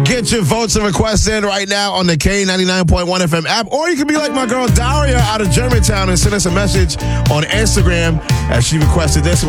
Get your votes and requests in right now on the K99.1 FM app. Or you can be like my girl Daria out of Germantown and send us a message on Instagram as she requested this.